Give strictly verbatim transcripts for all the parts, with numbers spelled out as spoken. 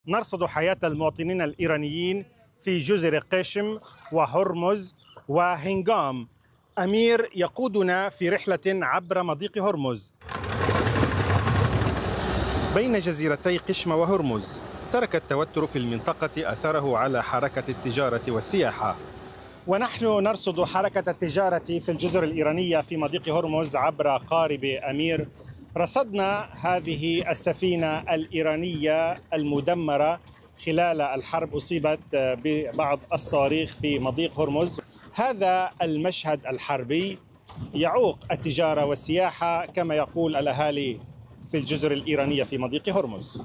نرصد حياة المواطنين الإيرانيين في جزر قشم وهرمز وهنغام. أمير يقودنا في رحلة عبر مضيق هرمز. بين جزيرتي قشم وهرمز ترك التوتر في المنطقة أثره على حركة التجارة والسياحة، ونحن نرصد حركة التجارة في الجزر الإيرانية في مضيق هرمز عبر قارب أمير. رصدنا هذه السفينة الإيرانية المدمرة خلال الحرب، أصيبت ببعض الصواريخ في مضيق هرمز. هذا المشهد الحربي يعوق التجارة والسياحة كما يقول الأهالي في الجزر الإيرانية في مضيق هرمز.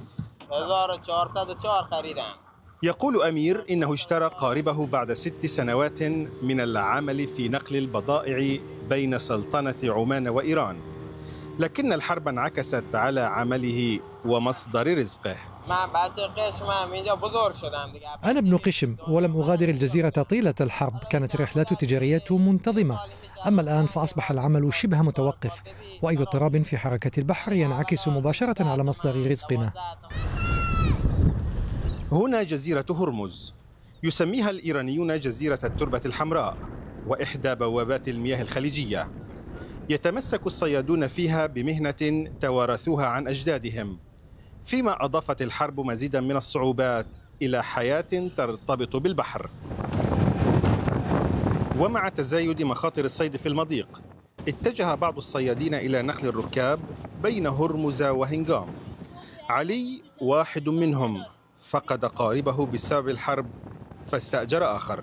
يقول أمير إنه اشترى قاربه بعد ست سنوات من العمل في نقل البضائع بين سلطنة عمان وإيران، لكن الحرب انعكست على عمله ومصدر رزقه. أنا ابن قشم ولم أغادر الجزيرة طيلة الحرب، كانت الرحلات التجارية منتظمة، أما الآن فأصبح العمل شبه متوقف، وأي اضطراب في حركة البحر ينعكس مباشرة على مصدر رزقنا. هنا جزيرة هرمز، يسميها الإيرانيون جزيرة التربة الحمراء وإحدى بوابات المياه الخليجية. يتمسك الصيادون فيها بمهنة توارثوها عن أجدادهم، فيما أضافت الحرب مزيدا من الصعوبات إلى حياة ترتبط بالبحر. ومع تزايد مخاطر الصيد في المضيق، اتجه بعض الصيادين إلى نقل الركاب بين هرمز وهنغام. علي واحد منهم، فقد قاربه بسبب الحرب فاستأجر آخر.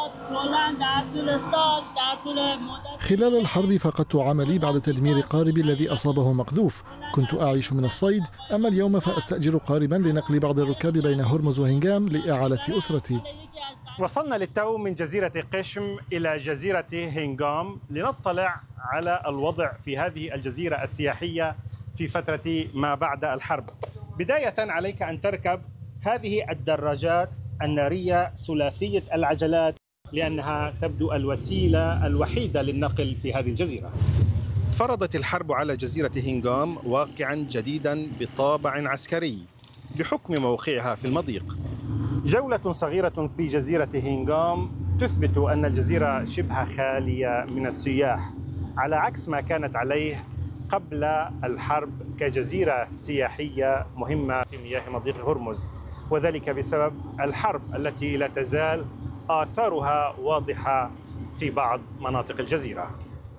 خلال الحرب فقدت عملي بعد تدمير قاربي الذي أصابه مقذوف. كنت أعيش من الصيد، أما اليوم فأستأجر قاربا لنقل بعض الركاب بين هرمز وهنغام لإعالة أسرتي. وصلنا للتو من جزيرة قشم إلى جزيرة هنغام لنطلع على الوضع في هذه الجزيرة السياحية في فترة ما بعد الحرب. بداية عليك أن تركب هذه الدراجات النارية ثلاثية العجلات، لأنها تبدو الوسيلة الوحيدة للنقل في هذه الجزيرة. فرضت الحرب على جزيرة هنغام واقعا جديدا بطابع عسكري بحكم موقعها في المضيق. جولة صغيرة في جزيرة هنغام تثبت أن الجزيرة شبه خالية من السياح، على عكس ما كانت عليه قبل الحرب كجزيرة سياحية مهمة في مياه مضيق هرمز، وذلك بسبب الحرب التي لا تزال آثارها واضحة في بعض مناطق الجزيرة.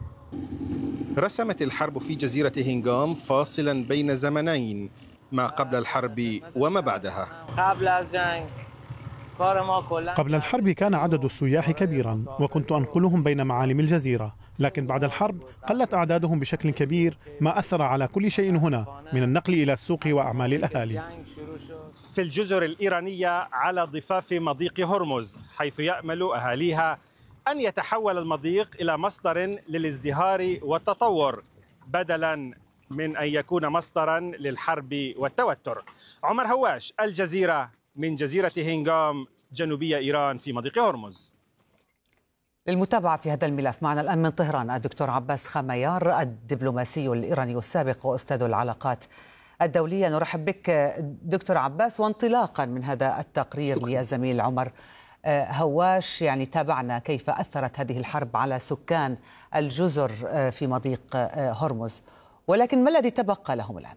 رسمت الحرب في جزيرة هنغام فاصلا بين زمنين، ما قبل الحرب وما بعدها. قبل الحرب كان عدد السياح كبيرا وكنت أنقلهم بين معالم الجزيرة، لكن بعد الحرب قلت أعدادهم بشكل كبير، ما أثر على كل شيء هنا من النقل إلى السوق وأعمال الأهالي. في الجزر الإيرانية على ضفاف مضيق هرمز، حيث يأمل أهاليها أن يتحول المضيق إلى مصدر للازدهار والتطور بدلا من أن يكون مصدرا للحرب والتوتر. عمر هواش، الجزيرة، من جزيرة هنغام جنوبية إيران في مضيق هرمز. للمتابعة في هذا الملف معنا الآن من طهران الدكتور عباس خميار، الدبلوماسي الإيراني السابق وأستاذ العلاقات الدولية. نرحب بك دكتور عباس. وانطلاقا من هذا التقرير للزميل عمر هواش، يعني تابعنا كيف أثرت هذه الحرب على سكان الجزر في مضيق هرمز، ولكن ما الذي تبقى لهم الآن؟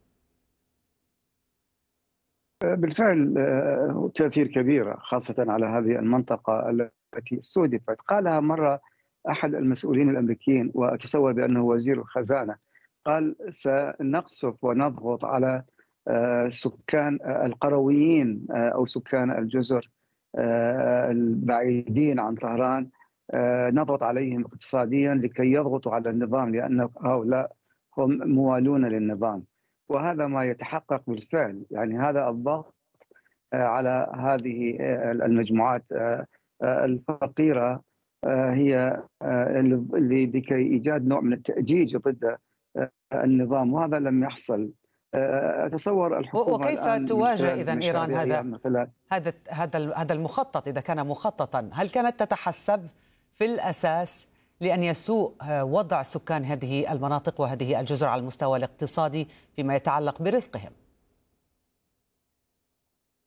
بالفعل تأثير كبير خاصة على هذه المنطقة التي استهدفت. قالها مرة أحد المسؤولين الأمريكيين وأتصور بأنه وزير الخزانة، قال سنقصف ونضغط على سكان القرويين أو سكان الجزر البعيدين عن طهران، نضغط عليهم اقتصاديا لكي يضغطوا على النظام، لأن هؤلاء هم موالون للنظام، وهذا ما يتحقق بالفعل. يعني هذا الضغط على هذه المجموعات الفقيرة هي لكي إيجاد نوع من التأجيج ضد النظام، وهذا لم يحصل. أتصور الحكومة وكيف تواجه إذن إيران هذا هذا هذا هذا المخطط إذا كان مخططا؟ هل كانت تتحسب في الأساس لأن يسوء وضع سكان هذه المناطق وهذه الجزر على المستوى الاقتصادي فيما يتعلق برزقهم؟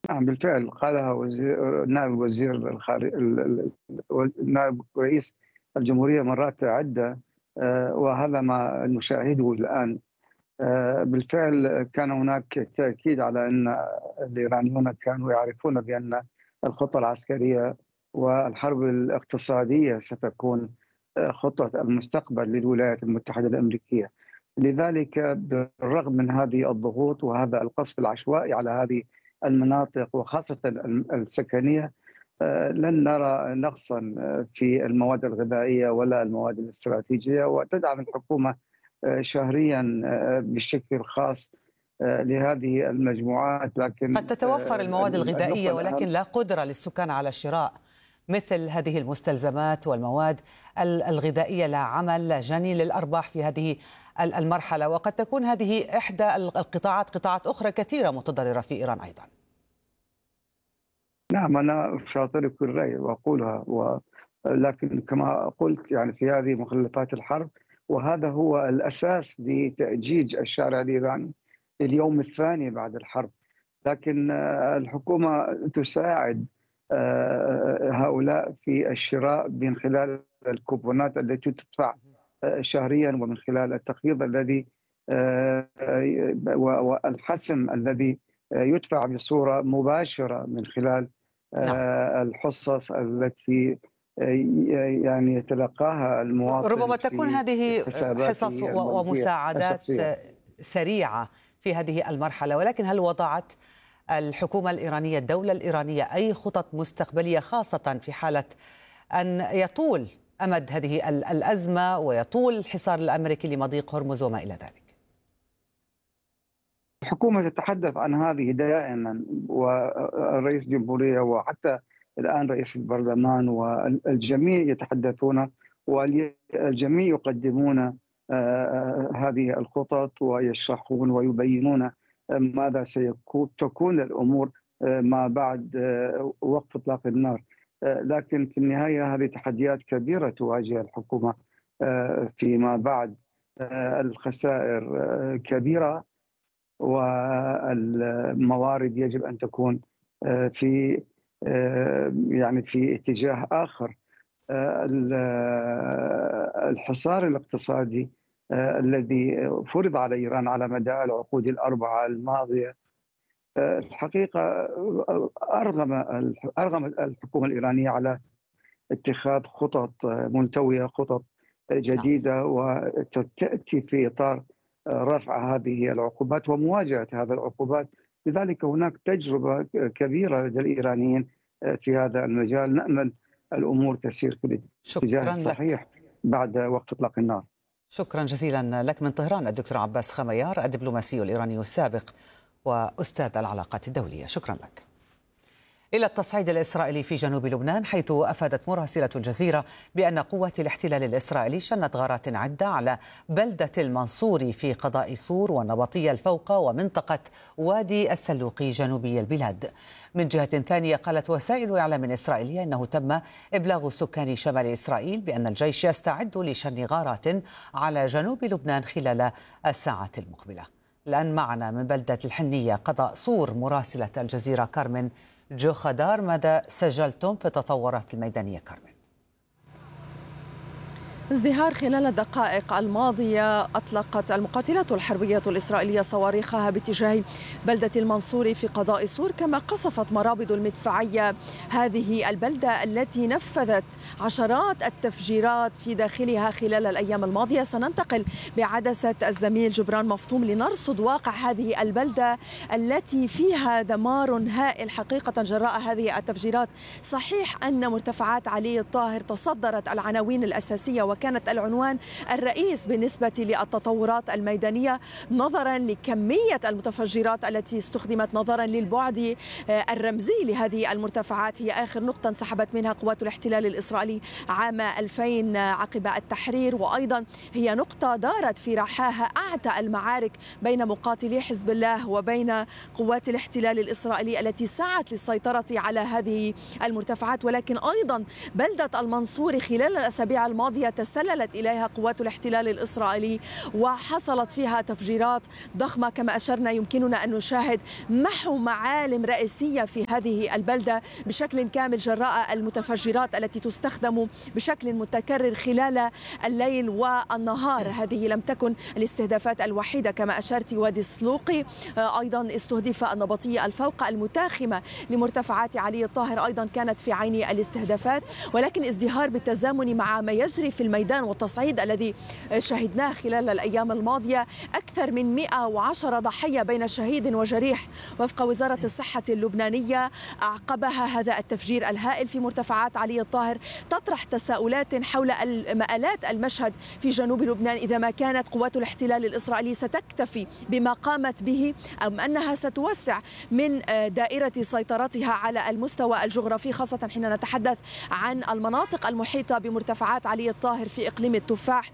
نعم بالفعل قالها وزير نائب وزير الخارج نائب رئيس الجمهورية مرات عدة، وهذا ما نشاهده الآن. بالفعل كان هناك تأكيد على أن الإيرانيون كانوا يعرفون بأن الخطة العسكرية والحرب الاقتصادية ستكون خطة المستقبل للولايات المتحدة الأمريكية. لذلك بالرغم من هذه الضغوط وهذا القصف العشوائي على هذه المناطق وخاصة السكنية، لن نرى نقصا في المواد الغذائية ولا المواد الاستراتيجية، وتدعم الحكومة شهريا بشكل خاص لهذه المجموعات. لكن قد تتوفر المواد الغذائية ولكن لا قدرة للسكان على شراء مثل هذه المستلزمات والمواد الغذائية. لا عمل لا جني للأرباح في هذه المرحلة، وقد تكون هذه إحدى القطاعات قطاعات أخرى كثيرة متضررة في إيران أيضا. نعم أنا شاطرك الرأي وأقولها، ولكن كما قلت يعني في هذه مخلفات الحرب، وهذا هو الأساس لتأجيج الشارع الإيراني اليوم الثاني بعد الحرب. لكن الحكومة تساعد هؤلاء في الشراء من خلال الكوبونات التي تدفع شهريا، ومن خلال التخفيض الذي والحسم الذي يدفع بصورة مباشرة من خلال الحصص التي يعني يتلقاها المواطن. ربما تكون هذه حصص ومساعدات سريعة في هذه المرحلة، ولكن هل وضعت الحكومة الإيرانية الدولة الإيرانية أي خطط مستقبلية خاصة في حالة أن يطول أمد هذه الأزمة ويطول الحصار الأمريكي لمضيق هرمز وما إلى ذلك؟ الحكومة تتحدث عن هذه دائما، والرئيس الجمهورية وحتى الآن رئيس البرلمان والجميع يتحدثون، والجميع يقدمون هذه الخطط ويشرحون ويبينون ماذا ستكون الأمور ما بعد وقف إطلاق النار. لكن في النهاية هذه تحديات كبيرة تواجه الحكومة فيما بعد. الخسائر كبيرة والموارد يجب أن تكون في يعني في اتجاه آخر. الحصار الاقتصادي الذي فرض على إيران على مدى العقود الأربعة الماضية الحقيقة أرغم أرغم الحكومة الإيرانية على اتخاذ خطط ملتوية، خطط جديدة، وتأتي في إطار رفع هذه العقوبات ومواجهة هذه العقوبات. لذلك هناك تجربة كبيرة لدى الإيرانيين في هذا المجال. نأمل الأمور تسير في الاتجاه الصحيح بعد وقت إطلاق النار. شكرا جزيلا لك من طهران الدكتور عباس خميار الدبلوماسي الإيراني السابق وأستاذ العلاقات الدولية. شكرا لك. إلى التصعيد الإسرائيلي في جنوب لبنان، حيث أفادت مراسلة الجزيرة بأن قوات الاحتلال الإسرائيلي شنت غارات عدة على بلدة المنصوري في قضاء صور والنبطية الفوقة ومنطقة وادي السلوقي جنوبي البلاد. من جهة ثانية، قالت وسائل إعلام إسرائيلية أنه تم إبلاغ سكان شمال إسرائيل بأن الجيش يستعد لشن غارات على جنوب لبنان خلال الساعات المقبلة. الآن معنا من بلدة الحنية قضاء صور مراسلة الجزيرة كارمن جو خدار، ماذا سجلتم في التطورات الميدانية كارمن؟ ازدهار خلال الدقائق الماضية أطلقت المقاتلات الحربية الإسرائيلية صواريخها باتجاه بلدة المنصوري في قضاء صور، كما قصفت مرابط المدفعية هذه البلدة التي نفذت عشرات التفجيرات في داخلها خلال الأيام الماضية. سننتقل بعدسة الزميل جبران مفطوم لنرصد واقع هذه البلدة التي فيها دمار هائل حقيقة جراء هذه التفجيرات. صحيح أن مرتفعات علي الطاهر تصدرت العناوين الأساسية وكانت العنوان الرئيس بالنسبة للتطورات الميدانية نظرا لكمية المتفجرات التي استخدمت، نظرا للبعد الرمزي لهذه المرتفعات. هي آخر نقطة انسحبت منها قوات الاحتلال الإسرائيلي عام ألفين عقب التحرير، وأيضا هي نقطة دارت في رحاها أعتى المعارك بين مقاتلي حزب الله وبين قوات الاحتلال الإسرائيلي التي سعت للسيطرة على هذه المرتفعات. ولكن أيضا بلدة المنصوري خلال الأسابيع الماضية تسللت إليها قوات الاحتلال الإسرائيلي وحصلت فيها تفجيرات ضخمة. كما أشرنا يمكننا أن نشاهد محو معالم رئيسية في هذه البلدة بشكل كامل جراء المتفجرات التي تستخدم بشكل متكرر خلال الليل والنهار. هذه لم تكن الاستهدافات الوحيدة كما أشرت. وادي السلوقي أيضا استهدف النبطية الفوق المتاخمة لمرتفعات علي الطاهر أيضا كانت في عين الاستهدافات، ولكن ازدهار بالتزامن مع ما يجري في الميدان والتصعيد الذي شهدناه خلال الأيام الماضية. أكثر من مئة وعشرة ضحية بين شهيد وجريح وفق وزارة الصحة اللبنانية أعقبها هذا التفجير الهائل في مرتفعات علي الطاهر، تطرح تساؤلات حول مآلات المشهد في جنوب لبنان إذا ما كانت قوات الاحتلال الإسرائيلي ستكتفي بما قامت به أم أنها ستوسع من دائرة سيطرتها على المستوى الجغرافي، خاصة حين نتحدث عن المناطق المحيطة بمرتفعات علي الطاهر في إقليم التفاح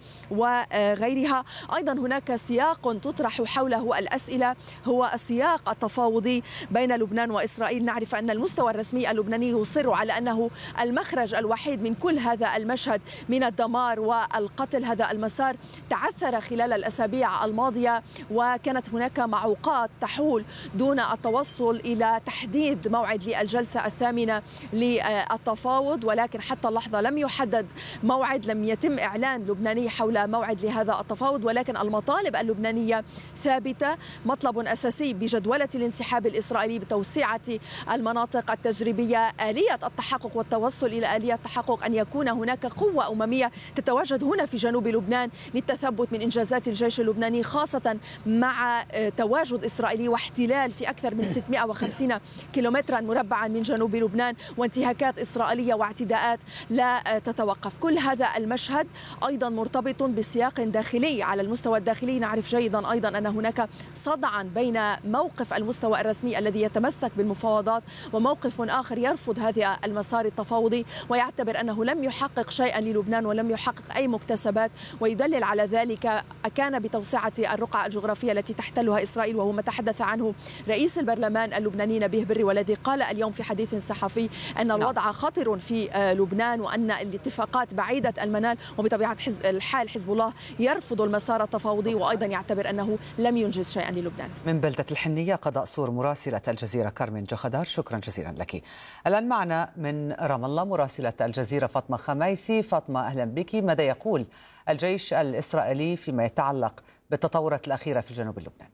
وغيرها. أيضا هناك سياق تطرح حوله الأسئلة هو السياق التفاوضي بين لبنان وإسرائيل. نعرف أن المستوى الرسمي اللبناني يصر على أنه المخرج الوحيد من كل هذا المشهد من الدمار والقتل. هذا المسار تعثر خلال الأسابيع الماضية وكانت هناك معوقات تحول دون التوصل إلى تحديد موعد للجلسة الثامنة للتفاوض، ولكن حتى اللحظة لم يحدد موعد، لم يتم إعلان لبناني حول موعد لهذا التفاوض. ولكن المطالب اللبنانية ثابتة. مطلب أساسي بجدولة الانسحاب الإسرائيلي بتوسعة المناطق التجريبية، آلية التحقق والتوصل إلى آلية التحقق أن يكون هناك قوة أممية تتواجد هنا في جنوب لبنان للتثبت من إنجازات الجيش اللبناني، خاصة مع تواجد إسرائيلي واحتلال في أكثر من ستمئة وخمسين كيلومترا مربعا من جنوب لبنان وانتهاكات إسرائيلية واعتداءات لا تتوقف. كل هذا المشهد أيضا مرتبط بسياق داخلي. على المستوى الداخلي نعرف جيدا أيضا أن هناك صدعا بين موقف المستوى الرسمي الذي يتمسك بالمفاوضات وموقف آخر يرفض هذا المسار التفاوضي ويعتبر أنه لم يحقق شيئا للبنان ولم يحقق أي مكتسبات، ويدلل على ذلك كان بتوسعة الرقعة الجغرافية التي تحتلها إسرائيل، وهو ما تحدث عنه رئيس البرلمان اللبناني نبيه بري، والذي قال اليوم في حديث صحفي أن الوضع خطر في لبنان وأن الاتفاقات بعيدة المنال، وبطبيعة الحال حزب الله يرفض المسار التفاوضي وأيضا يعتبر أنه لم ينجز شيئا للبنان. من بلدة الحنية قضاء سور مراسلة الجزيرة كارمن جخدار، شكرا جزيلا لك. الآن معنا من رام الله مراسلة الجزيرة فاطمة خميسي. فاطمة أهلا بك. ماذا يقول الجيش الإسرائيلي فيما يتعلق بالتطورات الأخيرة في الجنوب اللبناني؟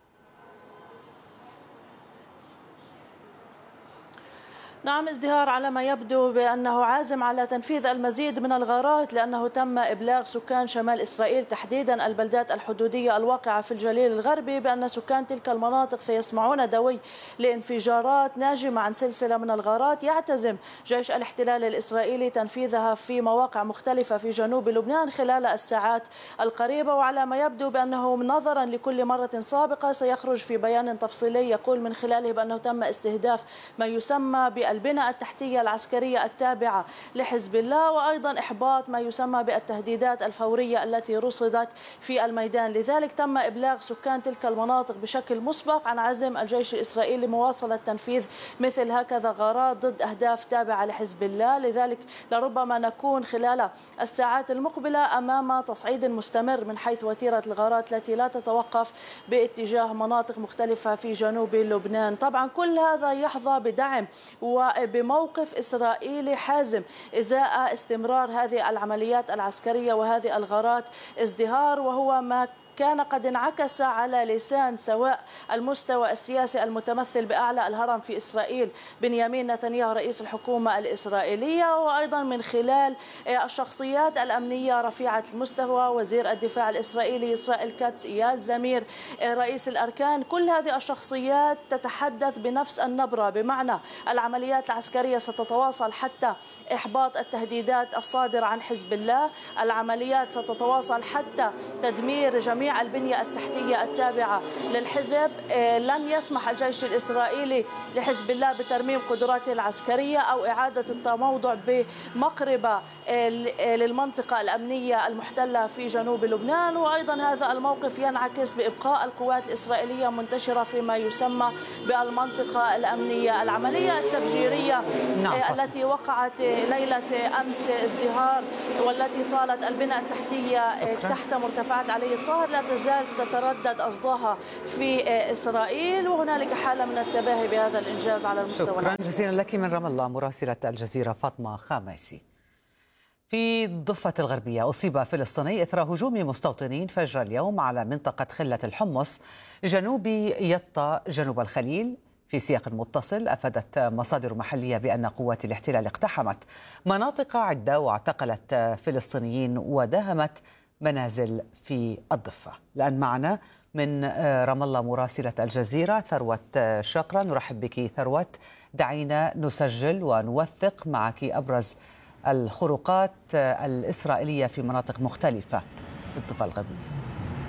نعم، ازدهار على ما يبدو بأنه عازم على تنفيذ المزيد من الغارات، لأنه تم إبلاغ سكان شمال إسرائيل تحديدا البلدات الحدودية الواقعة في الجليل الغربي بأن سكان تلك المناطق سيسمعون دوي لانفجارات ناجمة عن سلسلة من الغارات يعتزم جيش الاحتلال الإسرائيلي تنفيذها في مواقع مختلفة في جنوب لبنان خلال الساعات القريبة. وعلى ما يبدو بأنه نظرا لكل مرة سابقة سيخرج في بيان تفصيلي يقول من خلاله بأنه تم استهداف ما يسمى بال البنى التحتية العسكرية التابعة لحزب الله، وأيضا إحباط ما يسمى بالتهديدات الفورية التي رصدت في الميدان. لذلك تم إبلاغ سكان تلك المناطق بشكل مسبق عن عزم الجيش الإسرائيلي مواصلة تنفيذ مثل هكذا غارات ضد أهداف تابعة لحزب الله. لذلك لربما نكون خلال الساعات المقبلة أمام تصعيد مستمر من حيث وتيرة الغارات التي لا تتوقف باتجاه مناطق مختلفة في جنوب لبنان. طبعا كل هذا يحظى بدعم وبموقف إسرائيلي حازم إزاء استمرار هذه العمليات العسكرية وهذه الغارات. ازدهار وهو ما كان قد انعكس على لسان سواء المستوى السياسي المتمثل بأعلى الهرم في إسرائيل بنيامين نتنياهو رئيس الحكومة الإسرائيلية، وأيضا من خلال الشخصيات الأمنية رفيعة المستوى وزير الدفاع الإسرائيلي إسرائيل كاتس، إيال زمير رئيس الأركان. كل هذه الشخصيات تتحدث بنفس النبرة، بمعنى العمليات العسكرية ستتواصل حتى إحباط التهديدات الصادرة عن حزب الله، العمليات ستتواصل حتى تدمير جميع جميع البنية التحتية التابعة للحزب. لن يسمح الجيش الإسرائيلي لحزب الله بترميم قدراته العسكرية أو إعادة التموضع بمقربة للمنطقة الأمنية المحتلة في جنوب لبنان. وأيضا هذا الموقف ينعكس بإبقاء القوات الإسرائيلية منتشرة فيما يسمى بالمنطقة الأمنية. العملية التفجيرية نعم. التي وقعت ليلة أمس ازدهار والتي طالت البنى التحتية أوكرا. تحت مرتفعات علي الطاهر لا تزال تتردد أصداها في إسرائيل، وهنالك حالة من التباهي بهذا الإنجاز على المستوى. شكرا جزيلا لك من رام الله مراسلة الجزيرة فاطمة خاميسي. في الضفة الغربية أصيب فلسطيني إثر هجوم مستوطنين فجر اليوم على منطقة خلة الحمص جنوب يطا جنوب الخليل. في سياق متصل أفادت مصادر محلية بأن قوات الاحتلال اقتحمت مناطق عدة واعتقلت فلسطينيين وداهمت منازل في الضفة. الآن معنا من رام الله مراسلة الجزيرة ثروت شقرة. نرحب بك ثروت. دعينا نسجل ونوثق معك أبرز الخروقات الإسرائيلية في مناطق مختلفة في الضفة الغربية.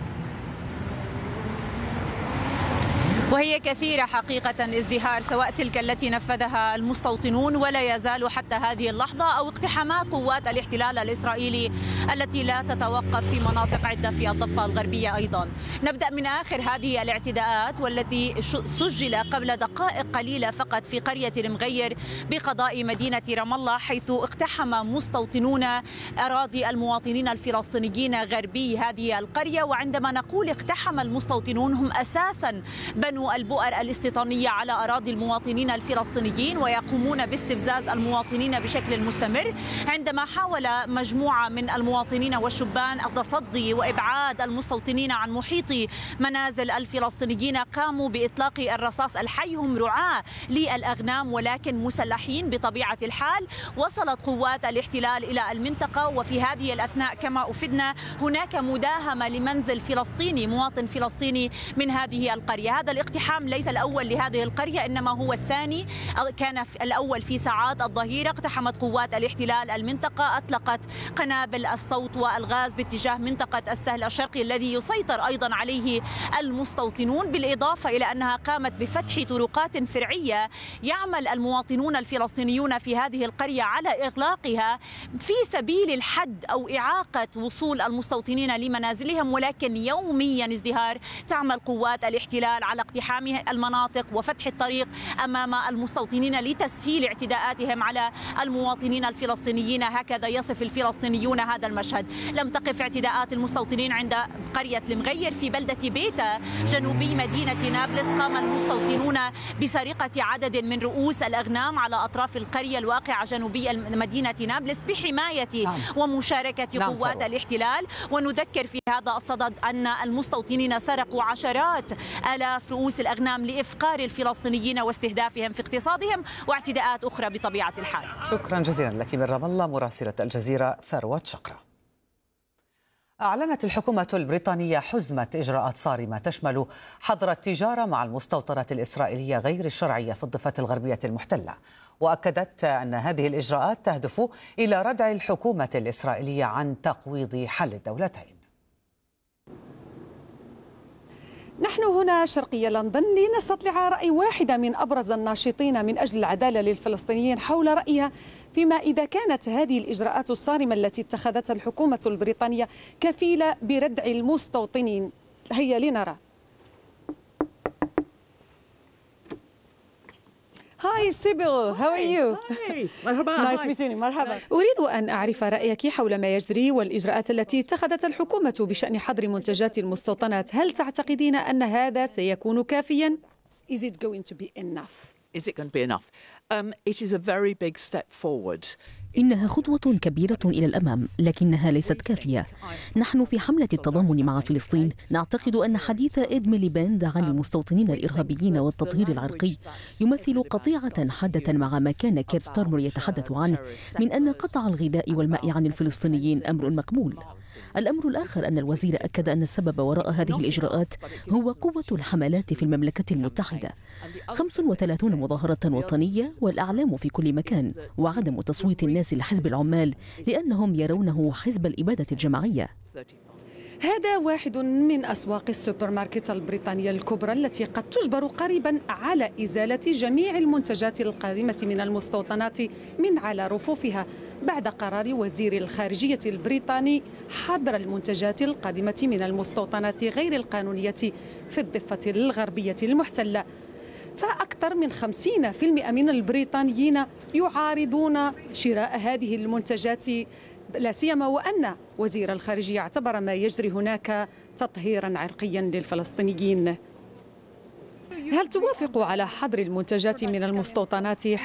وهي كثيرة حقيقة ازدهار، سواء تلك التي نفذها المستوطنون ولا يزال حتى هذه اللحظة، أو اقتحامات قوات الاحتلال الإسرائيلي التي لا تتوقف في مناطق عدة في الضفة الغربية أيضا. نبدأ من آخر هذه الاعتداءات والتي سجل قبل دقائق قليلة فقط في قرية المغير بقضاء مدينة رام الله، حيث اقتحم مستوطنون أراضي المواطنين الفلسطينيين غربي هذه القرية. وعندما نقول اقتحم المستوطنون، هم أساسا بنوا البؤر الاستيطانية على أراضي المواطنين الفلسطينيين ويقومون باستفزاز المواطنين بشكل مستمر. عندما حاول مجموعة من المواطنين والشبان التصدي وإبعاد المستوطنين عن محيط منازل الفلسطينيين، قاموا بإطلاق الرصاص الحي. هم رعاة للأغنام ولكن مسلحين بطبيعة الحال. وصلت قوات الاحتلال إلى المنطقة، وفي هذه الأثناء كما أفدنا هناك مداهمة لمنزل فلسطيني، مواطن فلسطيني من هذه القرية. هذا الاقتحام ليس الأول لهذه القرية، إنما هو الثاني. كان الأول في ساعات الظهيرة، اقتحمت قوات الاحتلال المنطقة، أطلقت قنابل الصوت والغاز باتجاه منطقة السهل الشرقي الذي يسيطر أيضا عليه المستوطنون، بالإضافة إلى أنها قامت بفتح طرقات فرعية يعمل المواطنون الفلسطينيون في هذه القرية على إغلاقها في سبيل الحد أو إعاقة وصول المستوطنين لمنازلهم. ولكن يوميا ازدهار تعمل قوات الاحتلال على اقتحام المناطق وفتح الطريق أمام المستوطنين لتسهيل اعتداءاتهم على المواطنين الفلسطينيين. هكذا يصف الفلسطينيون هذا المشهد. لم تقف اعتداءات المستوطنين عند قرية المغير في بلدة بيتا جنوبي مدينة نابلس. قام المستوطنون بسرقة عدد من رؤوس الأغنام على أطراف القرية الواقعة جنوبي مدينة نابلس بحماية نعم. ومشاركة نعم قوات طبعا. الاحتلال. ونذكر في هذا الصدد أن المستوطنين سرقوا عشرات آلاف رؤوس الأغنام لإفقار الفلسطينيين واستهدافهم في اقتصادهم واعتداءات أخرى بطبيعة الحال. شكرا جزيلا لك من رام الله مراسلة الجزيرة ثروت شقرة. أعلنت الحكومة البريطانية حزمة إجراءات صارمة تشمل حظر التجارة مع المستوطنات الإسرائيلية غير الشرعية في الضفة الغربية المحتلة. وأكدت أن هذه الإجراءات تهدف إلى ردع الحكومة الإسرائيلية عن تقويض حل الدولتين. نحن هنا شرقي لندن لنستطلع رأي واحدة من أبرز الناشطين من أجل العدالة للفلسطينيين حول رأيها فيما إذا كانت هذه الإجراءات الصارمة التي اتخذتها الحكومة البريطانية كفيلة بردع المستوطنين. هيا لنرى. هاي سيبل، هاو ار يو؟ مرحبا. نايس ميتينج. مرحبا. أريد أن أعرف رأيك حول ما يجري والإجراءات التي اتخذتها الحكومة بشأن حظر منتجات المستوطنات. هل تعتقدين أن هذا سيكون كافيا؟ Is it going to be enough? Is it going to be enough? Um, it is a very big step forward. إنها خطوة كبيرة إلى الأمام، لكنها ليست كافية. نحن في حملة التضامن مع فلسطين نعتقد أن حديث إد ميليباند عن المستوطنين الإرهابيين والتطهير العرقي يمثل قطيعة حادة مع ما كان كير ستارمر يتحدث عنه من أن قطع الغذاء والماء عن الفلسطينيين أمر مقبول. الأمر الآخر أن الوزير أكد أن السبب وراء هذه الإجراءات هو قوة الحملات في المملكة المتحدة. خمس وثلاثين مظاهرة وطنية والأعلام في كل مكان، وعدم تصويت الناس لحزب العمال لأنهم يرونه حزب الإبادة الجماعية. هذا واحد من أسواق السوبر ماركت البريطانية الكبرى التي قد تجبر قريبا على إزالة جميع المنتجات القادمة من المستوطنات من على رفوفها بعد قرار وزير الخارجية البريطاني حظر المنتجات القادمة من المستوطنات غير القانونية في الضفة الغربية المحتلة. فأكثر من خمسين بالمئة من البريطانيين يعارضون شراء هذه المنتجات، لا سيما وأن وزير الخارجية اعتبر ما يجري هناك تطهيرا عرقيا للفلسطينيين. هل توافق على حظر المنتجات من المستوطنات